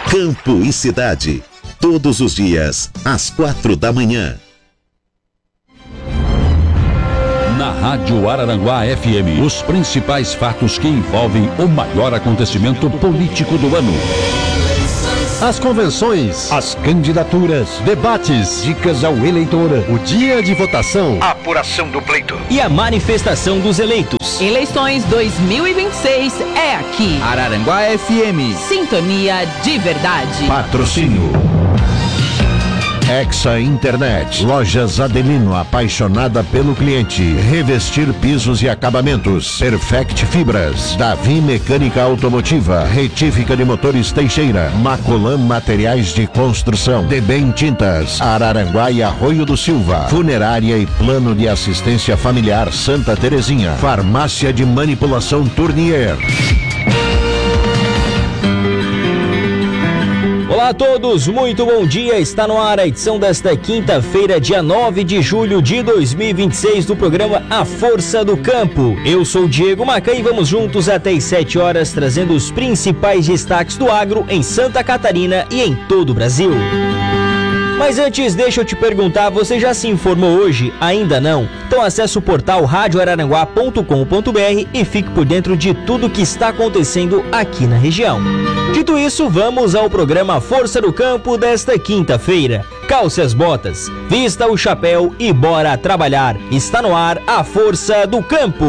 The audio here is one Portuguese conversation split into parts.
Campo e Cidade, todos os dias, às 4 da manhã. Na Rádio Araranguá FM, os principais fatos que envolvem o maior acontecimento político do ano. As convenções, as candidaturas, debates, dicas ao eleitor, o dia de votação, a apuração do pleito e a manifestação dos eleitos. Eleições 2026 é aqui. Araranguá FM. Sintonia de verdade. Patrocínio Hexa Internet, Lojas Adelino, apaixonada pelo cliente. Revestir pisos e acabamentos. Perfect Fibras, Davi Mecânica Automotiva, Retífica de Motores Teixeira, Macolan Materiais de Construção, Debem Tintas, Araranguá e Arroio do Silva, Funerária e Plano de Assistência Familiar Santa Terezinha, Farmácia de Manipulação Tournier. Olá a todos, muito bom dia, está no ar a edição desta quinta-feira, dia 9 de julho de 2026 do programa A Força do Campo. Eu sou Diego Macan e vamos juntos até às 7 horas trazendo os principais destaques do agro em Santa Catarina e em todo o Brasil. Mas antes, deixa eu te perguntar, você já se informou hoje? Ainda não? Então acesse o portal radioararanguá.com.br e fique por dentro de tudo que está acontecendo aqui na região. Dito isso, vamos ao programa Força do Campo desta quinta-feira. Calce as botas, vista o chapéu e bora trabalhar. Está no ar a Força do Campo.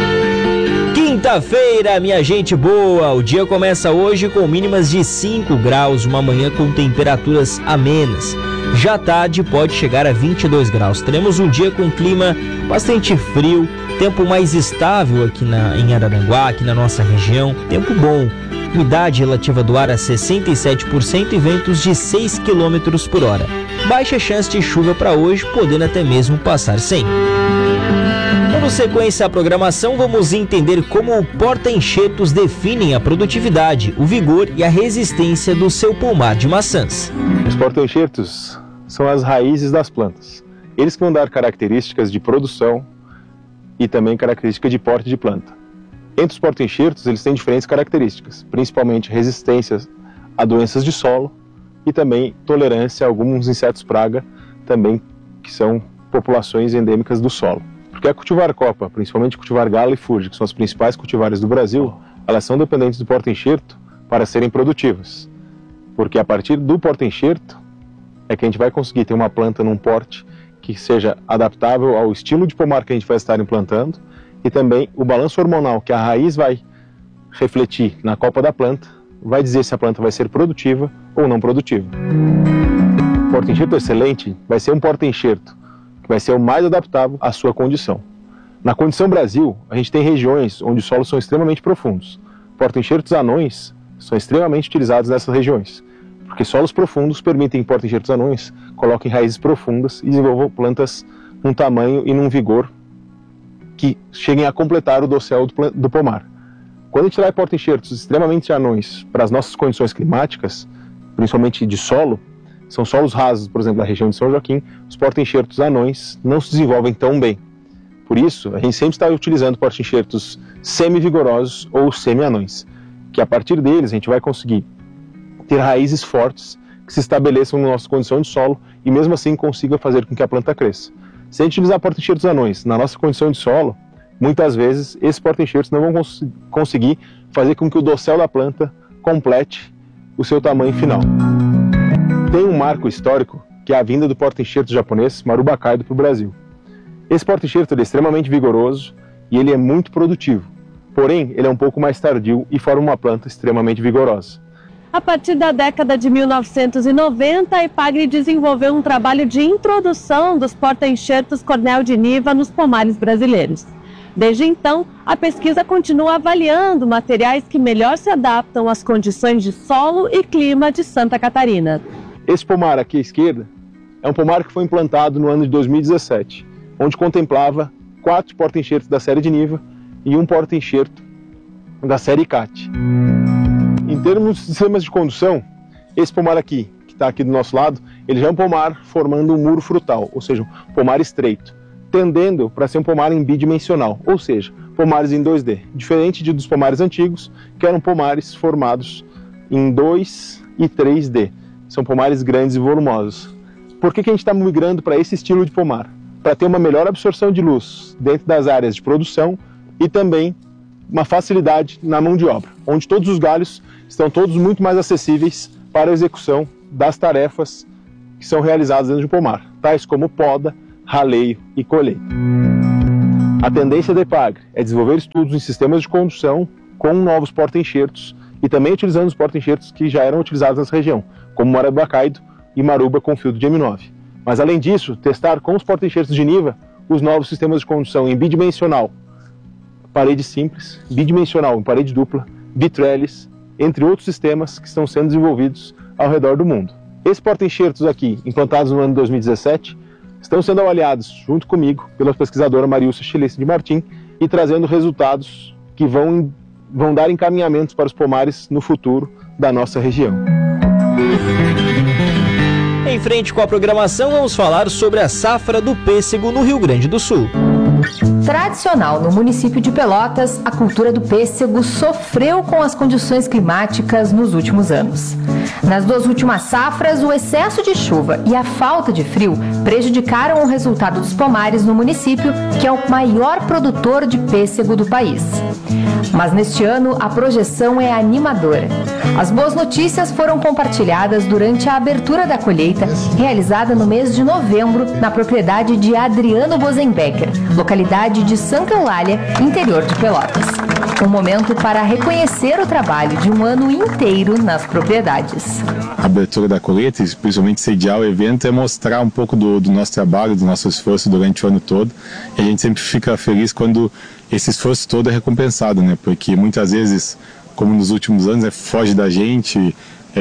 Quinta-feira, minha gente boa, o dia começa hoje com mínimas de 5 graus, uma manhã com temperaturas amenas. Já tarde pode chegar a 22 graus. Teremos um dia com clima bastante frio, tempo mais estável aqui em Araranguá, aqui na nossa região, tempo bom. Umidade relativa do ar a 67% e ventos de 6 km por hora. Baixa chance de chuva para hoje, podendo até mesmo passar sem. Dando sequência à programação, vamos entender como o porta-enxertos definem a produtividade, o vigor e a resistência do seu pomar de maçãs. Os porta-enxertos são as raízes das plantas. Eles que vão dar características de produção e também características de porte de planta. Entre os porta-enxertos, eles têm diferentes características, principalmente resistência a doenças de solo e também tolerância a alguns insetos praga, também que são populações endêmicas do solo. Porque a cultivar copa, principalmente cultivar gala e furge, que são as principais cultivares do Brasil, elas são dependentes do porta-enxerto para serem produtivas. Porque a partir do porta-enxerto é que a gente vai conseguir ter uma planta num porte que seja adaptável ao estilo de pomar que a gente vai estar implantando e também o balanço hormonal que a raiz vai refletir na copa da planta vai dizer se a planta vai ser produtiva ou não produtiva. O porta-enxerto excelente vai ser um porta-enxerto que vai ser o mais adaptável à sua condição. Na condição Brasil, a gente tem regiões onde os solos são extremamente profundos. Porta-enxertos anões são extremamente utilizados nessas regiões, porque solos profundos permitem que porta-enxertos anões coloquem raízes profundas e desenvolvam plantas num tamanho e num vigor que cheguem a completar o dossel do pomar. Quando a gente traz porta-enxertos extremamente anões para as nossas condições climáticas, principalmente de solo, são solos rasos, por exemplo, da região de São Joaquim, os porta-enxertos anões não se desenvolvem tão bem. Por isso, a gente sempre está utilizando porta-enxertos semi-vigorosos ou semi-anões, que a partir deles a gente vai conseguir ter raízes fortes que se estabeleçam na nossa condição de solo e mesmo assim consiga fazer com que a planta cresça. Se a gente utilizar porta-enxertos anões na nossa condição de solo, muitas vezes esses porta-enxertos não vão conseguir fazer com que o dossel da planta complete o seu tamanho final. Tem um marco histórico que é a vinda do porta-enxerto japonês Maruba Kaido para o Brasil. Esse porta-enxerto é extremamente vigoroso e ele é muito produtivo, porém ele é um pouco mais tardio e forma uma planta extremamente vigorosa. A partir da década de 1990, a Epagri desenvolveu um trabalho de introdução dos porta-enxertos Cornel de Niva nos pomares brasileiros. Desde então, a pesquisa continua avaliando materiais que melhor se adaptam às condições de solo e clima de Santa Catarina. Esse pomar aqui à esquerda é um pomar que foi implantado no ano de 2017, onde contemplava 4 porta-enxertos da série de Niva e um porta-enxerto da série CAT. Em termos de sistemas de condução, esse pomar aqui, que está aqui do nosso lado, ele já é um pomar formando um muro frutal, ou seja, um pomar estreito, tendendo para ser um pomar em bidimensional, ou seja, pomares em 2D, diferente dos pomares antigos, que eram pomares formados em 2 e 3D. São pomares grandes e volumosos. Por que a gente está migrando para esse estilo de pomar? Para ter uma melhor absorção de luz dentro das áreas de produção e também uma facilidade na mão de obra, onde todos os galhos estão todos muito mais acessíveis para a execução das tarefas que são realizadas dentro de um pomar, tais como poda, raleio e colheita. A tendência da EPAGRE é desenvolver estudos em sistemas de condução com novos porta-enxertos e também utilizando os porta-enxertos que já eram utilizados nessa região, como Marabacaido e Maruba com filtro de M9. Mas além disso, testar com os porta-enxertos de Niva os novos sistemas de condução em bidimensional, parede simples, bidimensional em parede dupla, bitrellis, entre outros sistemas que estão sendo desenvolvidos ao redor do mundo. Esses porta-enxertos aqui, implantados no ano de 2017, estão sendo avaliados junto comigo pela pesquisadora Mariúcia Chilice de Martim e trazendo resultados que vão dar encaminhamentos para os pomares no futuro da nossa região. Em frente com a programação, vamos falar sobre a safra do pêssego no Rio Grande do Sul. Tradicional no município de Pelotas, a cultura do pêssego sofreu com as condições climáticas nos últimos anos. Nas 2 últimas safras, o excesso de chuva e a falta de frio prejudicaram o resultado dos pomares no município, que é o maior produtor de pêssego do país. Mas neste ano, a projeção é animadora. As boas notícias foram compartilhadas durante a abertura da colheita, realizada no mês de novembro, na propriedade de Adriano Bozenbecker, localidade de Santa Eulália, interior de Pelotas. Um momento para reconhecer o trabalho de um ano inteiro nas propriedades. A abertura da colheita, principalmente sediar o evento, é mostrar um pouco do nosso trabalho, do nosso esforço durante o ano todo. E a gente sempre fica feliz quando esse esforço todo é recompensado, né? Porque muitas vezes, como nos últimos anos, foge da gente,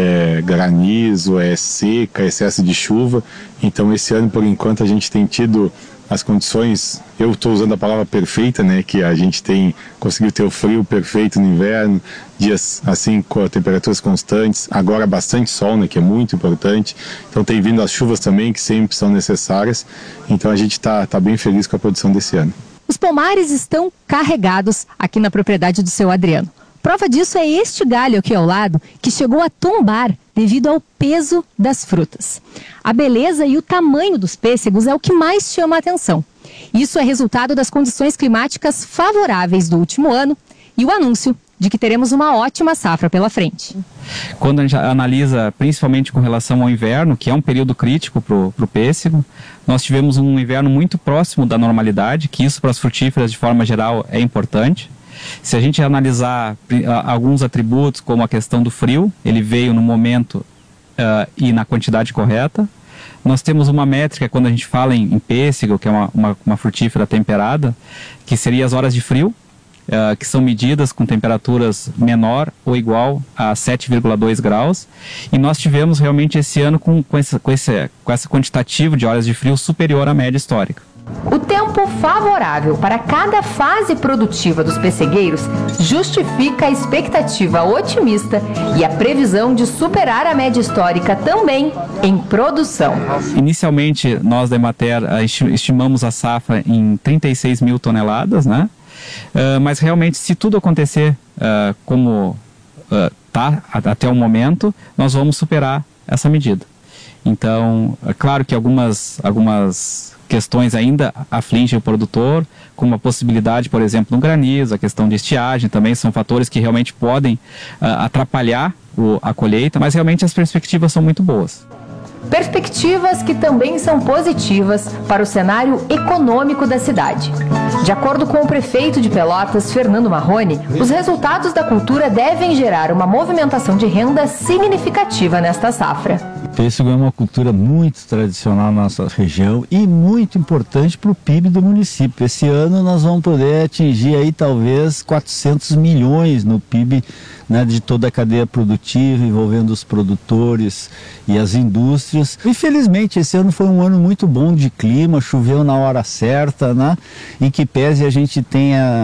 granizo, seca, excesso de chuva. Então esse ano, por enquanto, a gente tem tido as condições, eu estou usando a palavra perfeita, né, que a gente conseguiu ter o frio perfeito no inverno, dias assim com temperaturas constantes, agora bastante sol, né, que é muito importante, então tem vindo as chuvas também, que sempre são necessárias, então a gente está bem feliz com a produção desse ano. Os pomares estão carregados aqui na propriedade do seu Adriano. Prova disso é este galho aqui ao lado, que chegou a tombar devido ao peso das frutas. A beleza e o tamanho dos pêssegos é o que mais chama a atenção. Isso é resultado das condições climáticas favoráveis do último ano e o anúncio de que teremos uma ótima safra pela frente. Quando a gente analisa, principalmente com relação ao inverno, que é um período crítico para o pêssego, nós tivemos um inverno muito próximo da normalidade, que isso para as frutíferas de forma geral é importante. Se a gente analisar alguns atributos, como a questão do frio, ele veio no momento e na quantidade correta. Nós temos uma métrica quando a gente fala em pêssego, que é uma frutífera temperada, que seria as horas de frio, que são medidas com temperaturas menor ou igual a 7,2 graus. E nós tivemos realmente esse ano com essa quantitativa de horas de frio superior à média histórica. O tempo favorável para cada fase produtiva dos pessegueiros justifica a expectativa otimista e a previsão de superar a média histórica também em produção. Inicialmente, nós da Emater estimamos a safra em 36 mil toneladas, né? Mas realmente, se tudo acontecer como está até o momento, nós vamos superar essa medida. Então, é claro que algumas questões ainda afligem o produtor, como a possibilidade, por exemplo, no granizo, a questão de estiagem também são fatores que realmente podem atrapalhar a colheita, mas realmente as perspectivas são muito boas. Perspectivas que também são positivas para o cenário econômico da cidade. De acordo com o prefeito de Pelotas, Fernando Marrone, os resultados da cultura devem gerar uma movimentação de renda significativa nesta safra. O pêssego é uma cultura muito tradicional na nossa região e muito importante para o PIB do município. Esse ano nós vamos poder atingir aí talvez 400 milhões no PIB, né, de toda a cadeia produtiva, envolvendo os produtores e as indústrias. Infelizmente, esse ano foi um ano muito bom de clima, choveu na hora certa, né? Em que pese a gente tenha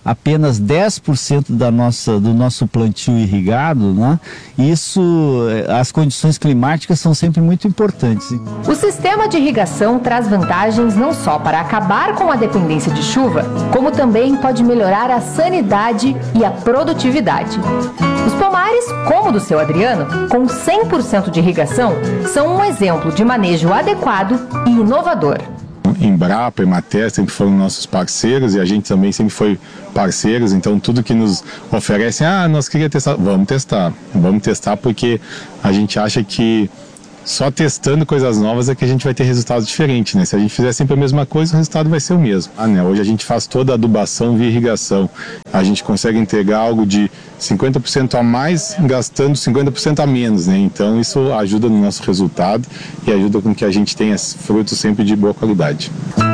apenas 10% do nosso plantio irrigado, né? As condições climáticas são sempre muito importantes. O sistema de irrigação traz vantagens não só para acabar com a dependência de chuva, como também pode melhorar a sanidade e a produtividade. Os pomares, como o do seu Adriano, com 100% de irrigação, são um exemplo de manejo adequado e inovador. Embrapa e Emater sempre foram nossos parceiros e a gente também sempre foi parceiros, então tudo que nos oferecem, nós queríamos testar, vamos testar porque a gente acha que só testando coisas novas é que a gente vai ter resultados diferentes, né? Se a gente fizer sempre a mesma coisa, o resultado vai ser o mesmo. Hoje a gente faz toda a adubação via irrigação. A gente consegue entregar algo de 50% a mais, gastando 50% a menos, né? Então isso ajuda no nosso resultado e ajuda com que a gente tenha frutos sempre de boa qualidade.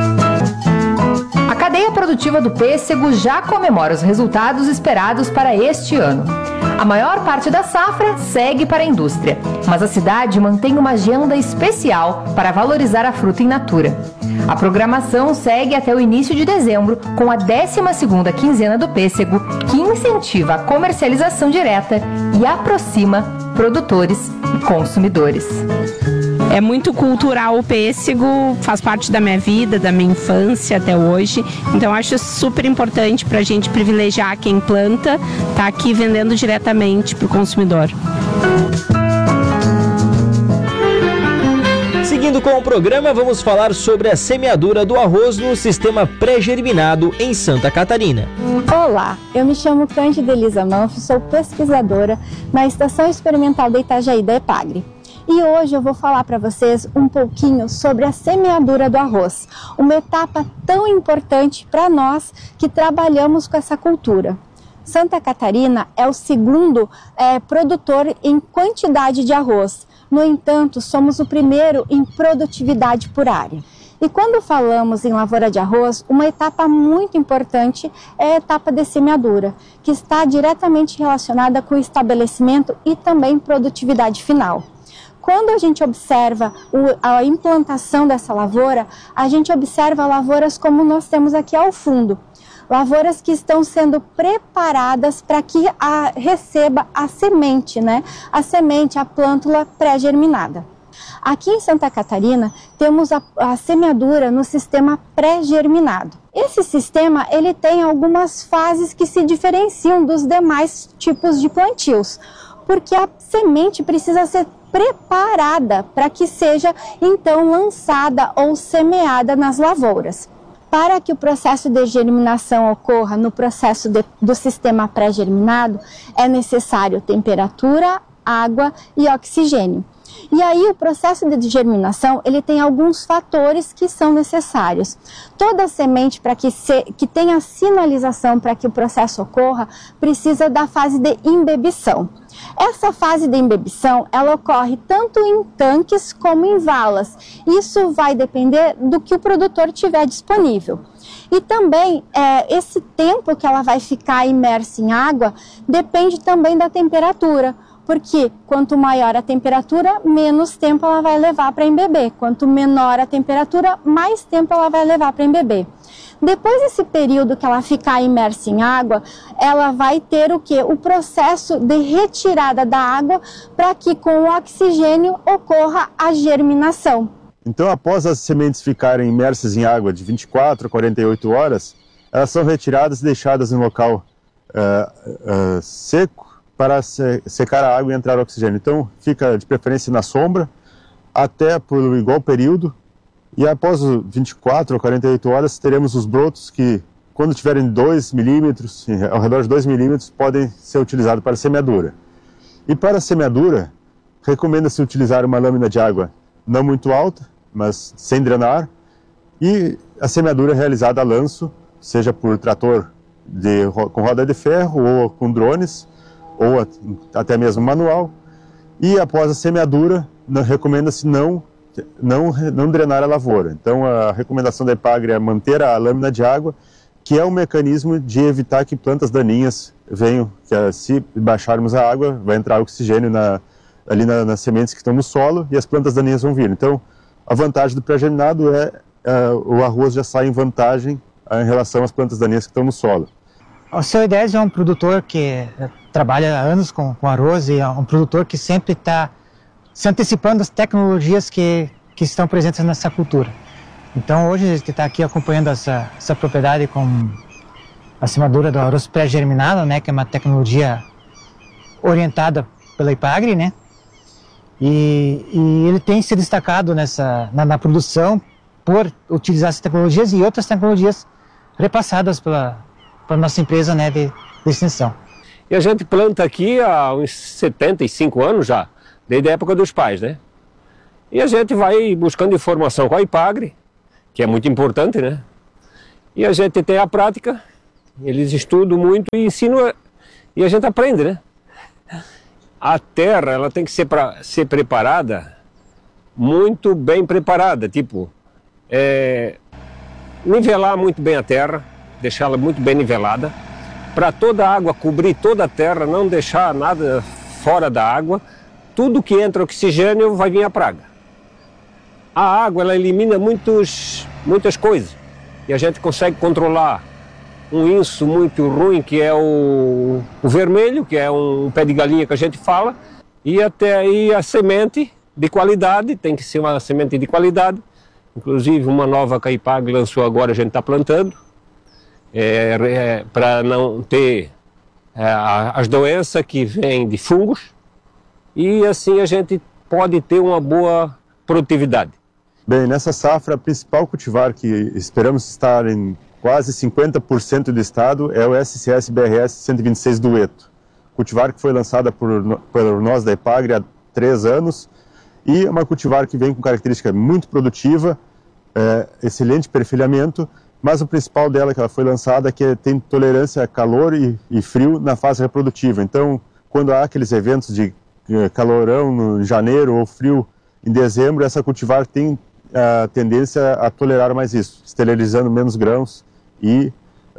A cadeia produtiva do pêssego já comemora os resultados esperados para este ano. A maior parte da safra segue para a indústria, mas a cidade mantém uma agenda especial para valorizar a fruta in natura. A programação segue até o início de dezembro, com a 12ª quinzena do pêssego, que incentiva a comercialização direta e aproxima produtores e consumidores. É muito cultural o pêssego, faz parte da minha vida, da minha infância até hoje. Então acho super importante para a gente privilegiar quem planta, tá aqui vendendo diretamente para o consumidor. Seguindo com o programa, vamos falar sobre a semeadura do arroz no sistema pré-germinado em Santa Catarina. Olá, eu me chamo Cândida Elisa Manfio, sou pesquisadora na Estação Experimental da Itajaí da EPAGRE. E hoje eu vou falar para vocês um pouquinho sobre a semeadura do arroz, uma etapa tão importante para nós que trabalhamos com essa cultura. Santa Catarina é o segundo produtor em quantidade de arroz. No entanto, somos o primeiro em produtividade por área. E quando falamos em lavoura de arroz, uma etapa muito importante é a etapa de semeadura, que está diretamente relacionada com o estabelecimento e também produtividade final. Quando a gente observa a implantação dessa lavoura, a gente observa lavouras como nós temos aqui ao fundo. Lavouras que estão sendo preparadas para que receba a semente, né? A semente, a plântula pré-germinada. Aqui em Santa Catarina, temos a semeadura no sistema pré-germinado. Esse sistema ele tem algumas fases que se diferenciam dos demais tipos de plantios, porque a semente precisa ser preparada para que seja então lançada ou semeada nas lavouras. Para que o processo de germinação ocorra no processo do sistema pré-germinado, é necessário temperatura, água e oxigênio. E aí o processo de germinação ele tem alguns fatores que são necessários. Toda semente para que tenha sinalização para que o processo ocorra precisa da fase de imbebição. Essa fase de imbebição ela ocorre tanto em tanques como em valas. Isso vai depender do que o produtor tiver disponível. E também esse tempo que ela vai ficar imersa em água depende também da temperatura. Porque quanto maior a temperatura, menos tempo ela vai levar para embeber. Quanto menor a temperatura, mais tempo ela vai levar para embeber. Depois desse período que ela ficar imersa em água, ela vai ter o quê? O processo de retirada da água para que com o oxigênio ocorra a germinação. Então, após as sementes ficarem imersas em água de 24 a 48 horas, elas são retiradas e deixadas em um local seco, para secar a água e entrar o oxigênio. Então, fica de preferência na sombra, até por igual período, e após 24 ou 48 horas, teremos os brotos que, quando tiverem 2 milímetros, ao redor de 2 milímetros, podem ser utilizados para semeadura. E para a semeadura, recomenda-se utilizar uma lâmina de água não muito alta, mas sem drenar, e a semeadura realizada a lanço, seja por trator com roda de ferro ou com drones, ou até mesmo manual, e após a semeadura, recomenda-se não drenar a lavoura. Então a recomendação da EPAGRE é manter a lâmina de água, que é um mecanismo de evitar que plantas daninhas venham, se baixarmos a água, vai entrar oxigênio ali nas sementes que estão no solo e as plantas daninhas vão vir. Então a vantagem do pré-germinado o arroz já sai em vantagem em relação às plantas daninhas que estão no solo. O seu Ideias é um produtor que trabalha há anos com arroz e é um produtor que sempre está se antecipando às tecnologias que estão presentes nessa cultura. Então hoje a gente está aqui acompanhando essa propriedade com a semeadura do arroz pré-germinado, né, que é uma tecnologia orientada pela IPAGRE, né, e ele tem se destacado na produção por utilizar essas tecnologias e outras tecnologias repassadas pela nossa empresa, né, de extensão. E a gente planta aqui há uns 75 anos já, desde a época dos pais, né? E a gente vai buscando informação com a IPAGRE, que é muito importante, né? E a gente tem a prática, eles estudam muito e ensinam, e a gente aprende, né? A terra, ela tem que ser preparada, muito bem preparada, tipo, nivelar muito bem a terra, deixá-la muito bem nivelada, para toda a água cobrir toda a terra, não deixar nada fora da água. Tudo que entra oxigênio vai vir a praga. A água, ela elimina muitas coisas e a gente consegue controlar um inso muito ruim, que é o vermelho, que é um pé de galinha que a gente fala, e até aí a semente de qualidade, tem que ser uma semente de qualidade. Inclusive uma nova que a IPAGRE lançou agora, a gente está plantando, para não ter as doenças que vêm de fungos, e assim a gente pode ter uma boa produtividade. Bem, nessa safra, a principal cultivar que esperamos estar em quase 50% do estado é o SCS-BRS 126 Dueto, cultivar que foi lançada por nós da IPAGRE há 3 anos, e é uma cultivar que vem com característica muito produtiva, excelente perfilhamento, mas o principal dela que ela foi lançada é que tem tolerância a calor e frio na fase reprodutiva. Então, quando há aqueles eventos de calorão no janeiro ou frio em dezembro, essa cultivar tem a tendência a tolerar mais isso, esterilizando menos grãos e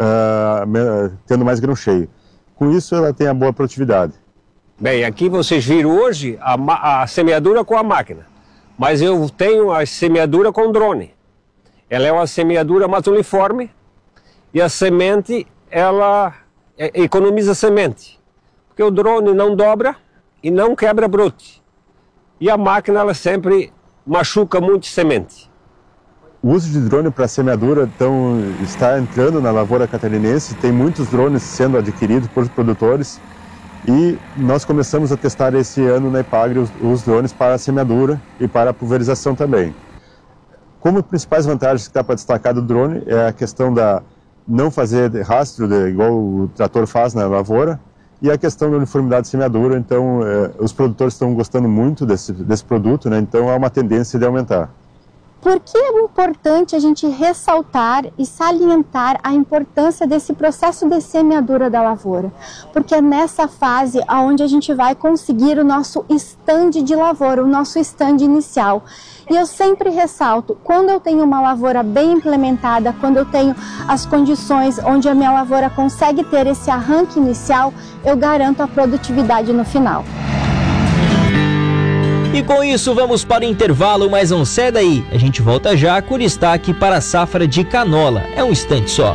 tendo mais grão cheio. Com isso, ela tem a boa produtividade. Bem, aqui vocês viram hoje a semeadura com a máquina, mas eu tenho a semeadura com drone. Ela é uma semeadura mais uniforme e a semente, ela economiza semente, porque o drone não dobra e não quebra brote. E a máquina, ela sempre machuca muito semente. O uso de drone para semeadura está entrando na lavoura catarinense, tem muitos drones sendo adquiridos por produtores e nós começamos a testar esse ano na IPAGRE os drones para a semeadura e para a pulverização também. Como principais vantagens que dá para destacar do drone é a questão da não fazer rastro, igual o trator faz na lavoura, e a questão da uniformidade de semeadura. Então, os produtores estão gostando muito desse produto, né? Então há uma tendência de aumentar. Por que é importante a gente ressaltar e salientar a importância desse processo de semeadura da lavoura? Porque é nessa fase onde a gente vai conseguir o nosso stand de lavoura, o nosso stand inicial. E eu sempre ressalto, quando eu tenho uma lavoura bem implementada, quando eu tenho as condições onde a minha lavoura consegue ter esse arranque inicial, eu garanto a produtividade no final. E com isso vamos para o intervalo, mas não sai daí. A gente volta já com destaque para a safra de canola. É um instante só.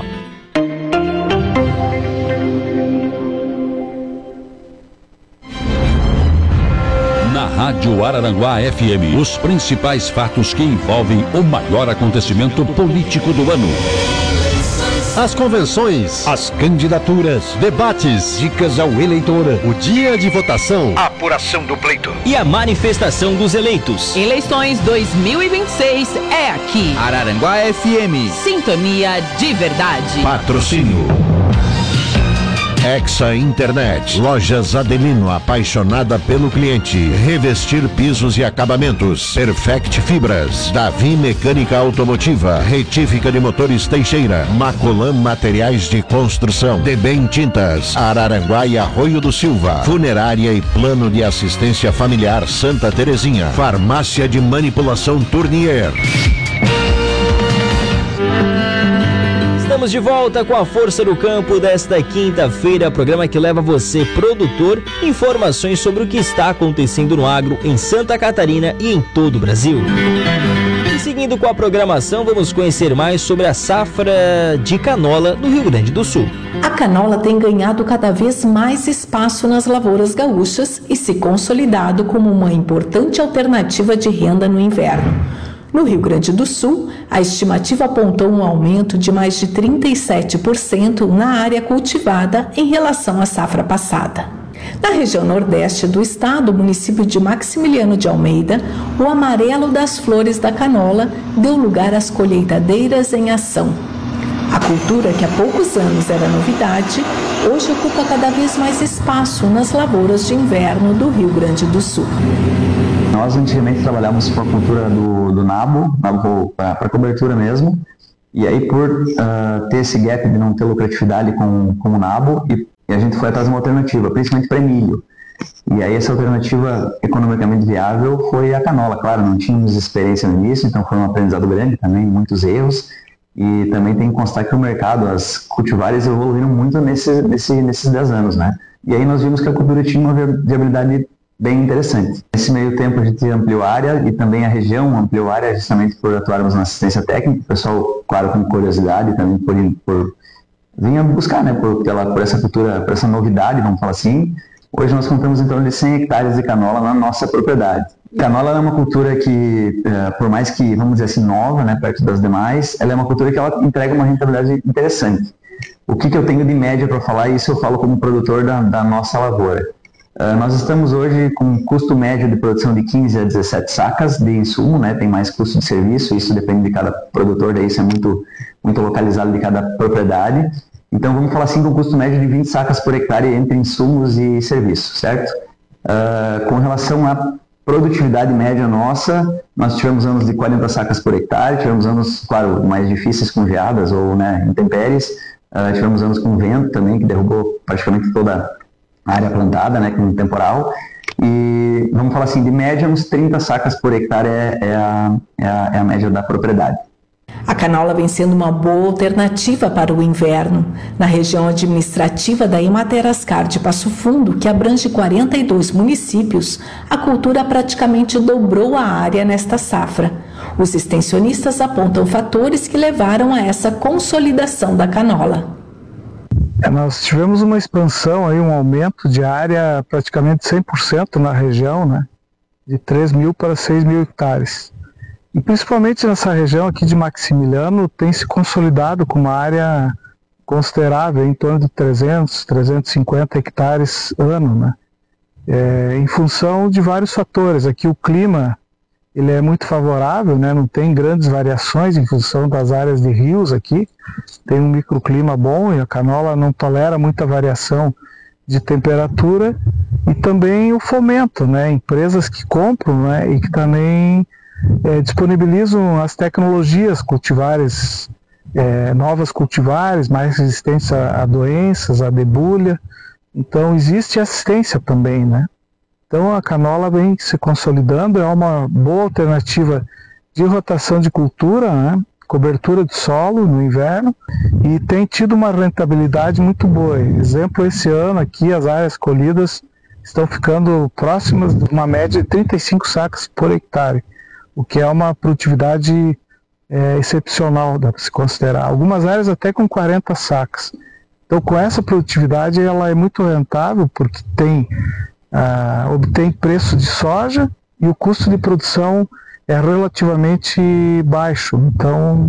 Na Rádio Araranguá FM, os principais fatos que envolvem o maior acontecimento político do ano. As convenções, as candidaturas, debates, dicas ao eleitor, o dia de votação, a apuração do pleito e a manifestação dos eleitos. Eleições 2026 é aqui. Araranguá FM. Sintonia de verdade. Patrocínio Hexa Internet, Lojas Adelino, apaixonada pelo cliente, revestir pisos e acabamentos, Perfect Fibras, Davi Mecânica Automotiva, Retífica de Motores Teixeira, Macolan Materiais de Construção, Debem Tintas, Araranguá e Arroio do Silva, Funerária e Plano de Assistência Familiar Santa Terezinha, Farmácia de Manipulação Tournier. Estamos de volta com a Força do Campo desta quinta-feira, programa que leva você, produtor, informações sobre o que está acontecendo no agro em Santa Catarina e em todo o Brasil. Em seguida, Seguindo com a programação, vamos conhecer mais sobre a safra de canola no Rio Grande do Sul. A canola tem ganhado cada vez mais espaço nas lavouras gaúchas e se consolidado como uma importante alternativa de renda no inverno. No Rio Grande do Sul, a estimativa apontou um aumento de mais de 37% na área cultivada em relação à safra passada. Na região nordeste do estado, o município de Maximiliano de Almeida, o amarelo das flores da canola deu lugar às colheitadeiras em ação. A cultura, que há poucos anos era novidade, hoje ocupa cada vez mais espaço nas lavouras de inverno do Rio Grande do Sul. Nós antigamente trabalhávamos com a cultura do nabo para cobertura mesmo, e aí por ter esse gap de não ter lucratividade com o nabo, e a gente foi atrás de uma alternativa, principalmente para milho. E aí essa alternativa economicamente viável foi a canola. Claro, não tínhamos experiência no início, então foi um aprendizado grande também, muitos erros. E também tem que constar que o mercado, as cultivares evoluíram muito nesses 10 anos, né? E aí nós vimos que a cultura tinha uma viabilidade bem interessante. Nesse meio tempo a gente ampliou a área e também a região ampliou a área justamente por atuarmos na assistência técnica. O pessoal, claro, com curiosidade também por vinha buscar, né, por essa cultura, por essa novidade, vamos falar assim. Hoje nós contamos em torno de 100 hectares de canola na nossa propriedade. Canola é uma cultura que, por mais que, vamos dizer assim, nova, né, perto das demais, ela é uma cultura que ela entrega uma rentabilidade interessante. O que eu tenho de média para falar, isso eu falo como produtor da nossa lavoura. Nós estamos hoje com um custo médio de produção de 15 a 17 sacas de insumo, né, tem mais custo de serviço, isso depende de cada produtor, daí isso é muito localizado de cada propriedade. Então vamos falar assim com um custo médio de 20 sacas por hectare entre insumos e serviços, certo? Com relação à produtividade média nossa, nós tivemos anos de 40 sacas por hectare, tivemos anos, claro, mais difíceis com geadas ou, né, intempéries, tivemos anos com vento também, que derrubou praticamente toda a área plantada, né, com temporal, e vamos falar assim, de média, uns 30 sacas por hectare é a média da propriedade. A canola vem sendo uma boa alternativa para o inverno. Na região administrativa da Imaterascar de Passo Fundo, que abrange 42 municípios, a cultura praticamente dobrou a área nesta safra. Os extensionistas apontam fatores que levaram a essa consolidação da canola. Nós tivemos uma expansão, aí, um aumento de área praticamente 100% na região, né? De 3 mil para 6 mil hectares. E principalmente nessa região aqui de Maximiliano tem se consolidado com uma área considerável, em torno de 300, 350 hectares ano, né? Em função de vários fatores. Aqui o clima ele é muito favorável, né? Não tem grandes variações em função das áreas de rios aqui. Tem um microclima bom e a canola não tolera muita variação de temperatura. E também o fomento, né? Empresas que compram, né? E que também disponibilizam as tecnologias cultivares, novas cultivares, mais resistentes a doenças, a debulha. Então existe assistência também, né? Então a canola vem se consolidando, é uma boa alternativa de rotação de cultura, né? Cobertura de solo no inverno, e tem tido uma rentabilidade muito boa. Exemplo, esse ano aqui as áreas colhidas estão ficando próximas de uma média de 35 sacas por hectare, o que é uma produtividade excepcional, dá para se considerar. Algumas áreas até com 40 sacas. Então, com essa produtividade, ela é muito rentável, porque obtém preço de soja e o custo de produção é relativamente baixo. Então,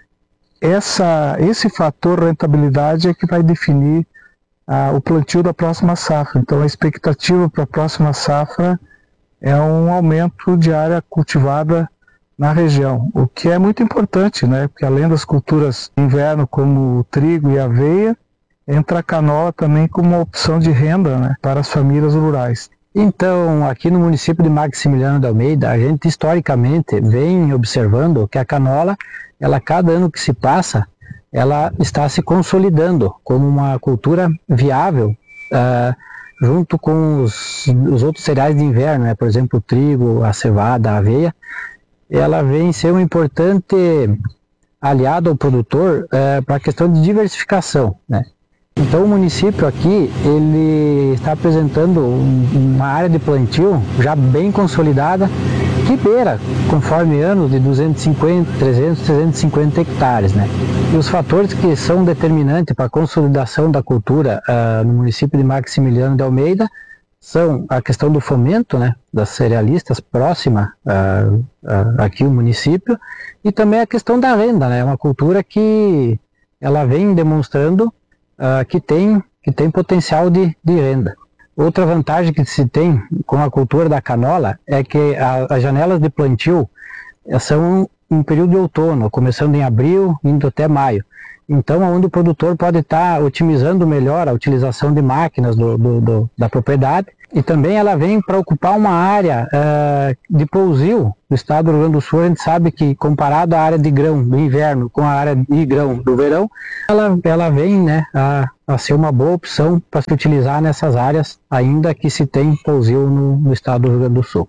esse fator rentabilidade é que vai definir o plantio da próxima safra. Então, a expectativa para a próxima safra é um aumento de área cultivada na região, o que é muito importante, né? Porque além das culturas de inverno como o trigo e a aveia, entra a canola também como uma opção de renda, né, para as famílias rurais. Então, aqui no município de Maximiliano de Almeida, a gente historicamente vem observando que a canola, ela cada ano que se passa, ela está se consolidando como uma cultura viável, junto com os outros cereais de inverno, né? Por exemplo, o trigo, a cevada, a aveia. Ela vem ser um importante aliado ao produtor para a questão de diversificação, né? Então o município aqui, ele está apresentando uma área de plantio já bem consolidada que beira, conforme ano, de 250, 300, 350 hectares, né? E os fatores que são determinantes para a consolidação da cultura no município de Maximiliano de Almeida são a questão do fomento, né, das cerealistas próxima aqui ao município, e também a questão da renda, né? É uma cultura que ela vem demonstrando que tem potencial de renda. Outra vantagem que se tem com a cultura da canola é que as janelas de plantio são em período de outono, começando em abril, indo até maio. Então, onde o produtor pode estar otimizando melhor a utilização de máquinas da propriedade. E também ela vem para ocupar uma área de pousio do estado do Rio Grande do Sul. A gente sabe que, comparado à área de grão do inverno com a área de grão do verão, ela vem, né, a ser uma boa opção para se utilizar nessas áreas, ainda que se tem pousio no estado do Rio Grande do Sul.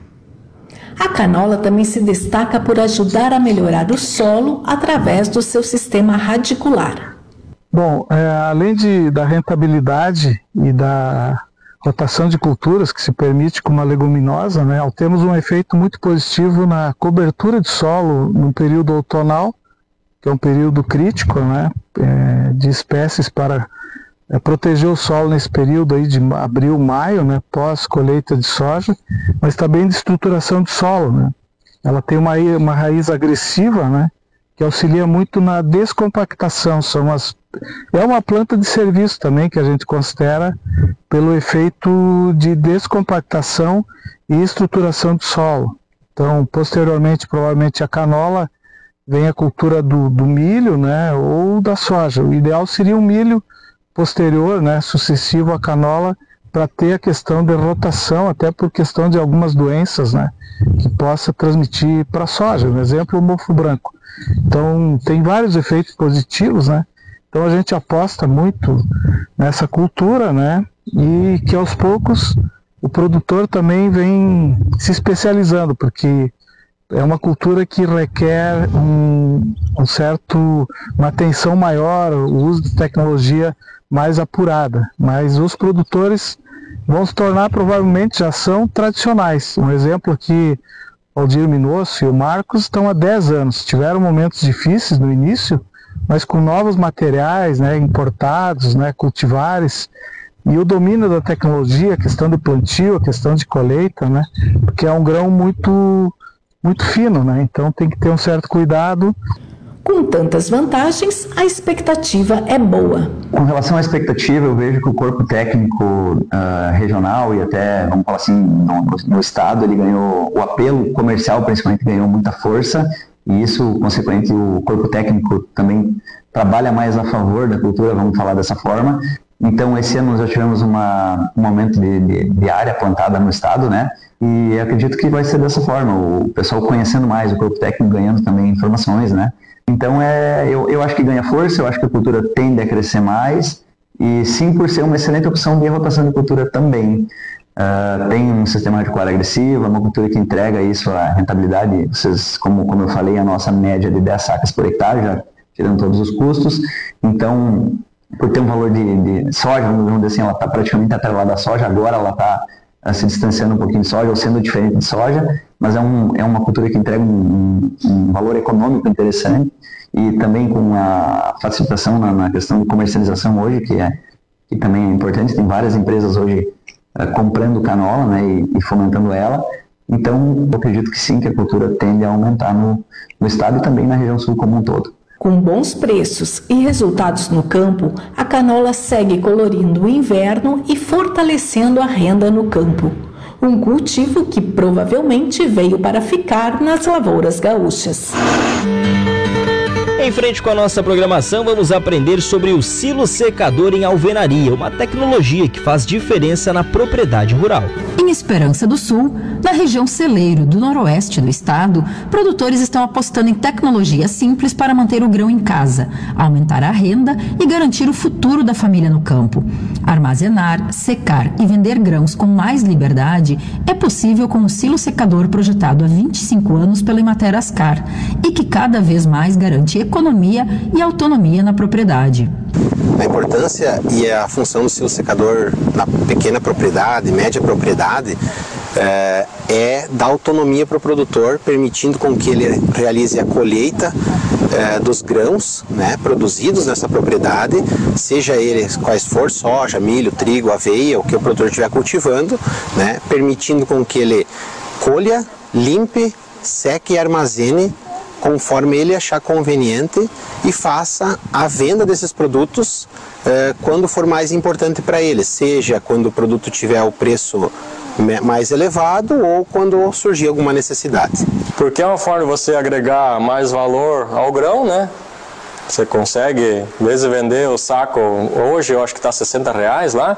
A canola também se destaca por ajudar a melhorar o solo através do seu sistema radicular. Bom, além da rentabilidade e da rotação de culturas que se permite com uma leguminosa, né, temos um efeito muito positivo na cobertura de solo no período outonal, que é um período crítico, né, de espécies para proteger o solo nesse período aí de abril, maio, né, pós colheita de soja, mas também de estruturação de solo, né. Ela tem uma raiz agressiva, né, que auxilia muito na descompactação. É uma planta de serviço também que a gente considera pelo efeito de descompactação e estruturação do solo. Então, posteriormente, provavelmente a canola vem a cultura do milho, né, ou da soja. O ideal seria um milho posterior, né, sucessivo à canola, para ter a questão de rotação, até por questão de algumas doenças, né, que possa transmitir para a soja. Um exemplo, o mofo branco. Então, tem vários efeitos positivos, né? Então, a gente aposta muito nessa cultura, né, e que aos poucos o produtor também vem se especializando, porque é uma cultura que requer uma atenção maior, o uso de tecnologia mais apurada, mas os produtores vão se tornar, provavelmente já são tradicionais. Um exemplo aqui, o Aldir Minosso e o Marcos estão há 10 anos, tiveram momentos difíceis no início, mas com novos materiais, né, importados, né, cultivares, e o domínio da tecnologia, a questão do plantio, a questão de colheita, né, porque é um grão muito fino, né, então tem que ter um certo cuidado. Com tantas vantagens, a expectativa é boa. Com relação à expectativa, eu vejo que o corpo técnico regional e até, vamos falar assim, no estado, ele ganhou, o apelo comercial principalmente ganhou muita força, e isso, consequentemente, o corpo técnico também trabalha mais a favor da cultura, vamos falar dessa forma. Então, esse ano nós já tivemos um aumento de área plantada no estado, né? E acredito que vai ser dessa forma, o pessoal conhecendo mais, o corpo técnico ganhando também informações, né? Então, eu acho que ganha força, eu acho que a cultura tende a crescer mais, e sim, por ser uma excelente opção de rotação de cultura também. Tem um sistema radicular agressivo, uma cultura que entrega isso, a rentabilidade, como eu falei, a nossa média de 10 sacas por hectare, já tirando todos os custos. Então, por ter um valor de soja, vamos dizer assim, ela está praticamente atrelada à soja, agora ela está se distanciando um pouquinho de soja, ou sendo diferente de soja, mas é uma cultura que entrega um valor econômico interessante, e também com a facilitação na questão de comercialização hoje, que também é importante. Tem várias empresas hoje comprando canola, né, e fomentando ela. Então, eu acredito que sim, que a cultura tende a aumentar no estado e também na região sul como um todo. Com bons preços e resultados no campo, a canola segue colorindo o inverno e fortalecendo a renda no campo. Um cultivo que provavelmente veio para ficar nas lavouras gaúchas. Em frente com a nossa programação, vamos aprender sobre o silo secador em alvenaria, uma tecnologia que faz diferença na propriedade rural. Em Esperança do Sul, na região celeiro do noroeste do estado, produtores estão apostando em tecnologia simples para manter o grão em casa, aumentar a renda e garantir o futuro da família no campo. Armazenar, secar e vender grãos com mais liberdade é possível com o silo secador projetado há 25 anos pela Emater Ascar e que cada vez mais garante economia e autonomia na propriedade. A importância e a função do silo secador na pequena propriedade, média propriedade, é dar autonomia para o produtor, permitindo com que ele realize a colheita dos grãos, né, produzidos nessa propriedade, seja eles quais for, soja, milho, trigo, aveia, o que o produtor estiver cultivando, né, permitindo com que ele colha, limpe, seque e armazene conforme ele achar conveniente e faça a venda desses produtos quando for mais importante para ele, seja quando o produto tiver o preço mais elevado ou quando surgir alguma necessidade. Porque é uma forma de você agregar mais valor ao grão, né? Você consegue, em vez de vender o saco, hoje eu acho que está R$60 lá,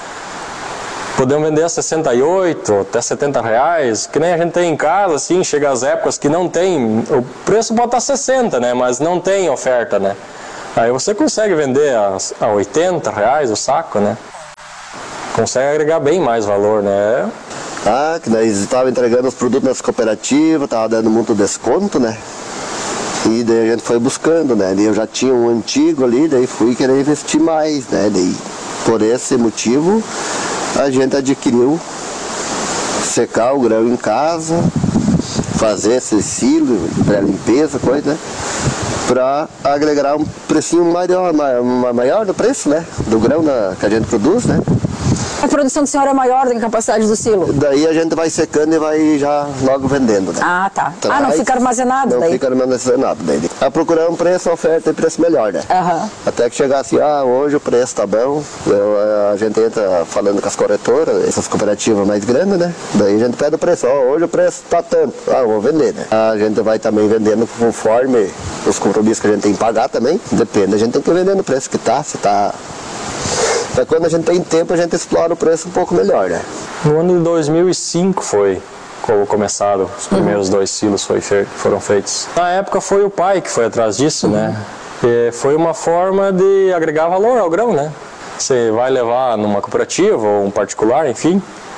podemos vender a 68, até R$70, que nem a gente tem em casa, assim, chega às épocas que não tem, o preço pode estar 60, né? Mas não tem oferta, né? Aí você consegue vender a R$80 o saco, né? Consegue agregar bem mais valor, né? Que nós estávamos entregando os produtos nas cooperativas, estava dando muito desconto, né? E daí a gente foi buscando, né? Daí eu já tinha um antigo ali, daí fui querer investir mais, né? Daí, por esse motivo, a gente adquiriu secar o grão em casa, fazer esse silo, pré-limpeza, coisa, né? Para agregar um precinho maior do preço, né? Do grão que a gente produz, né? A produção do senhor é maior do que a capacidade do silo? Daí a gente vai secando e vai já logo vendendo, né? Tá. Não fica armazenado daí? Não fica armazenado daí. A procurar um preço, oferta e preço melhor, né? Até que chegar assim, hoje o preço tá bom, a gente entra falando com as corretoras, essas cooperativas mais grandes, né? Daí a gente pede o preço, hoje o preço tá tanto, eu vou vender, né? A gente vai também vendendo conforme os compromissos que a gente tem que pagar também, depende, a gente tem que vender no preço que tá, se tá... Mas quando a gente tem tempo, a gente explora o preço um pouco melhor, né? No ano de 2005 foi começado, os primeiros 2 silos foram feitos. Na época foi o pai que foi atrás disso, né? E foi uma forma de agregar valor ao grão, né? Você vai levar numa cooperativa ou um particular, enfim,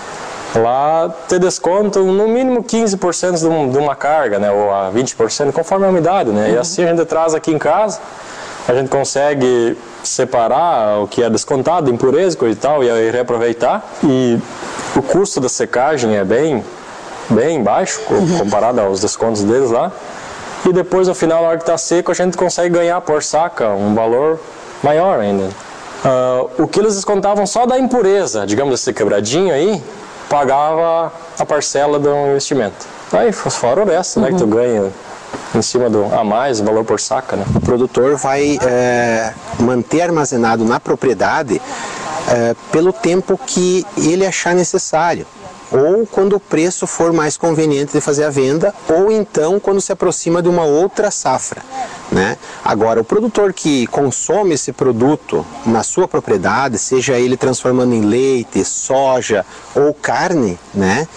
lá ter desconto no mínimo 15% de uma carga, né? Ou a 20% conforme a umidade, né? E assim a gente traz aqui em casa, a gente consegue separar o que é descontado, impureza e tal, e aí reaproveitar. E o custo da secagem é bem baixo, comparado aos descontos deles lá. E depois, no final, na hora que está seco, a gente consegue ganhar por saca um valor maior ainda. O que eles descontavam só da impureza, digamos esse quebradinho aí, pagava a parcela do investimento. Aí, fora o resto, né, que tu ganha em cima do a mais, valor por saca, né? O produtor vai manter armazenado na propriedade pelo tempo que ele achar necessário, ou quando o preço for mais conveniente de fazer a venda, ou então quando se aproxima de uma outra safra, né? Agora, o produtor que consome esse produto na sua propriedade, seja ele transformando em leite, soja ou carne, né?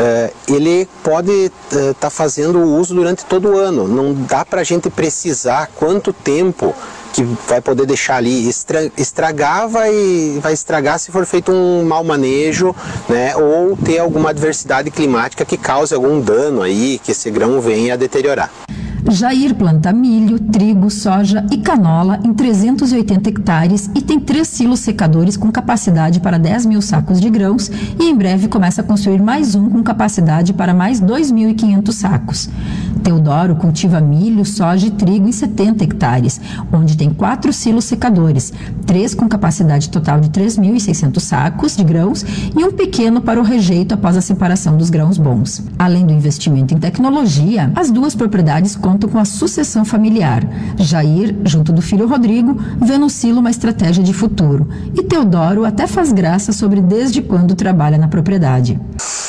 Ele pode estar fazendo o uso durante todo o ano. Não dá para a gente precisar quanto tempo que vai poder deixar ali. Estragar vai estragar se for feito um mau manejo, né? Ou ter alguma adversidade climática que cause algum dano aí, que esse grão venha a deteriorar. Jair planta milho, trigo, soja e canola em 380 hectares e tem 3 silos secadores com capacidade para 10 mil sacos de grãos e em breve começa a construir mais um com capacidade para mais 2.500 sacos. Teodoro cultiva milho, soja e trigo em 70 hectares, onde tem 4 silos secadores, 3 com capacidade total de 3.600 sacos de grãos e um pequeno para o rejeito após a separação dos grãos bons. Além do investimento em tecnologia, as 2 propriedades contam com a sucessão familiar. Jair, junto do filho Rodrigo, vê no silo uma estratégia de futuro. E Teodoro até faz graça sobre desde quando trabalha na propriedade.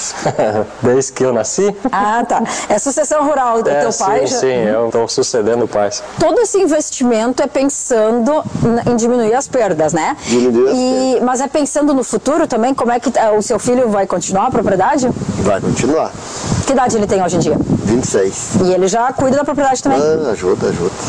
Desde que eu nasci? Tá. É sucessão rural do teu pai? Sim, eu estou sucedendo o pai. Todo esse investimento é pensando em diminuir as perdas, né? Mas é pensando no futuro também? Como é que o seu filho vai continuar a propriedade? Vai continuar. Que idade ele tem hoje em dia? 26. E ele já cuida da propriedade também? Ajuda.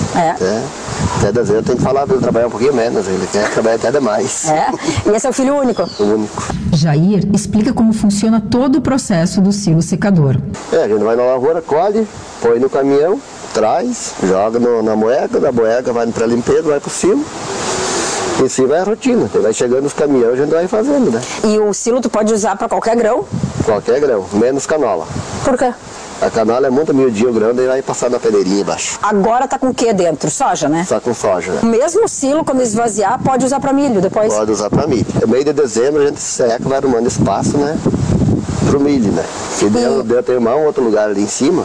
Até às vezes eu tenho que falar para ele trabalhar um pouquinho menos, ele quer trabalhar até demais. E esse é o filho único? O único. Jair explica como funciona todo o processo do silo secador. A gente vai na lavoura, colhe, põe no caminhão, traz, joga na moega, da moega vai para a limpeza, vai para o silo. Em cima é a rotina, vai chegando os caminhões, a gente vai fazendo, né? E o silo tu pode usar para qualquer grão? Qualquer grão, menos canola. Por quê? A canola é muito miudinho o grão, daí vai passar na peneirinha embaixo. Agora tá com o que dentro? Soja, né? Tá com soja, né? O mesmo silo, quando esvaziar, pode usar para milho depois? Pode usar para milho. No meio de dezembro a gente seca, vai arrumando espaço, né? Pro milho, né? E deu tem um outro lugar ali em cima.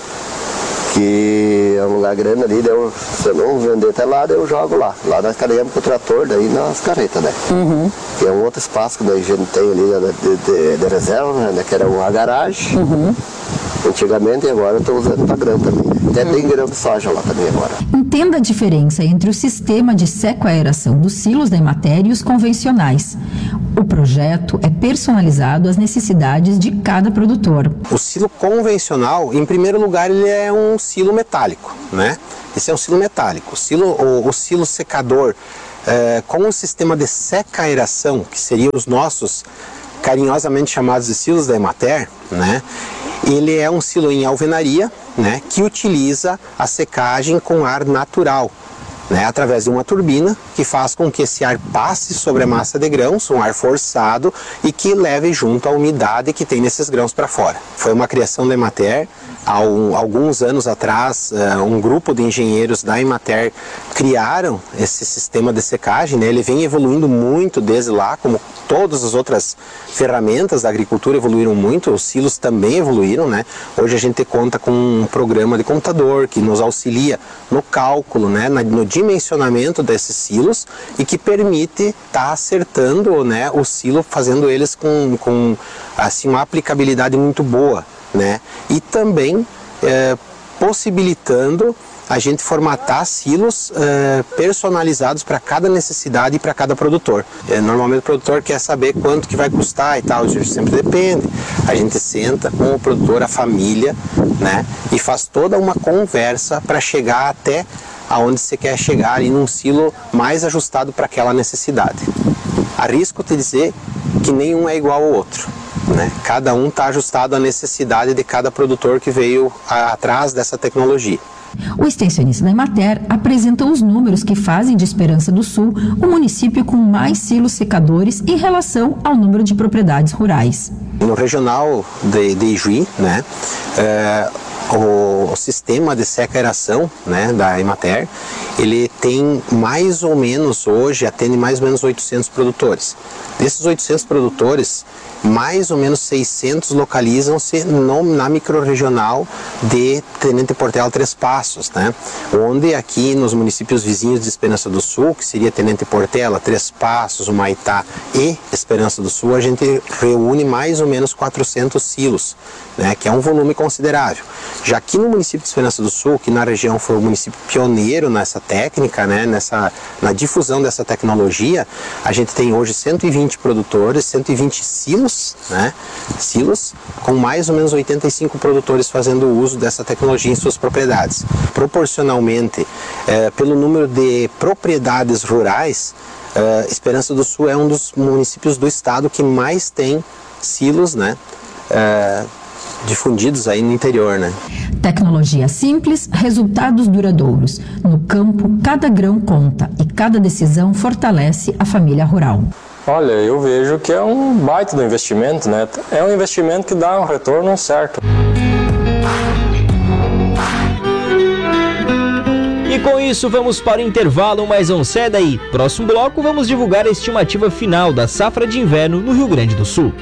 Que é um lugar grande ali, se eu não vender até lá, eu jogo lá. Lá nós carregamos com o trator, daí nas carretas, né? Que é um outro espaço que daí a gente tem ali de reserva, né? Que era uma garagem. Antigamente, e agora eu estou usando para grão também. Até tem grão de soja lá também agora. Entenda a diferença entre o sistema de seco-aeração dos silos da Emater e os convencionais. O projeto é personalizado às necessidades de cada produtor. O silo convencional, em primeiro lugar, ele é um silo metálico, né? Esse é um silo metálico. O silo secador com o sistema de seca-aeração, que seriam os nossos carinhosamente chamados de silos da Emater, né? Ele é um silo em alvenaria, né, que utiliza a secagem com ar natural, né, através de uma turbina que faz com que esse ar passe sobre a massa de grãos, um ar forçado, e que leve junto a umidade que tem nesses grãos para fora. Foi uma criação da Emater. Há alguns anos atrás, um grupo de engenheiros da Emater criaram esse sistema de secagem, né? Ele vem evoluindo muito desde lá, como todas as outras ferramentas da agricultura evoluíram muito, os silos também evoluíram, né? Hoje a gente conta com um programa de computador que nos auxilia no cálculo, né? No dimensionamento desses silos e que permite estar acertando, né, o silo, fazendo eles com assim, uma aplicabilidade muito boa, né? E também possibilitando a gente formatar silos personalizados para cada necessidade e para cada produtor. Normalmente o produtor quer saber quanto que vai custar e tal, isso sempre depende. A gente senta com o produtor, a família, né, e faz toda uma conversa para chegar até aonde você quer chegar ali num silo mais ajustado para aquela necessidade. Arrisco te dizer que nenhum é igual ao outro, né? Cada um está ajustado à necessidade de cada produtor que veio atrás dessa tecnologia. O extensionista da Emater apresenta os números que fazem de Esperança do Sul o município com mais silos secadores em relação ao número de propriedades rurais. No regional de Ijuí, né, o sistema de seca-aeração, né, da Emater, ele tem mais ou menos, hoje atende mais ou menos 800 produtores. Desses 800 produtores, mais ou menos 600 localizam-se na microrregional de Tenente Portela Três Passos, né? Onde aqui nos municípios vizinhos de Esperança do Sul, que seria Tenente Portela, Três Passos, Humaitá e Esperança do Sul, a gente reúne mais ou menos 400 silos, né? Que é um volume considerável. Já aqui no município de Esperança do Sul, que na região foi o município pioneiro nessa técnica, né? Na difusão dessa tecnologia, a gente tem hoje 120 produtores, 120 silos, né? Silos com mais ou menos 85 produtores fazendo uso dessa tecnologia em suas propriedades. Proporcionalmente, pelo número de propriedades rurais, Esperança do Sul é um dos municípios do estado que mais tem silos, né, difundidos aí no interior, né? Tecnologia simples, resultados duradouros. No campo, cada grão conta e cada decisão fortalece a família rural. Olha, eu vejo que é um baita do investimento, né? É um investimento que dá um retorno certo. E com isso vamos para o intervalo, mas não sai daí. Próximo bloco vamos divulgar a estimativa final da safra de inverno no Rio Grande do Sul.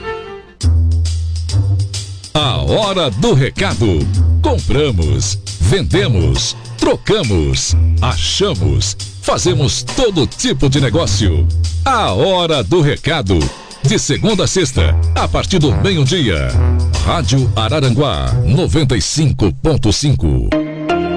A hora do recado. Compramos, vendemos, trocamos, achamos, fazemos todo tipo de negócio. A hora do recado. De segunda a sexta, a partir do meio-dia. Rádio Araranguá 95.5.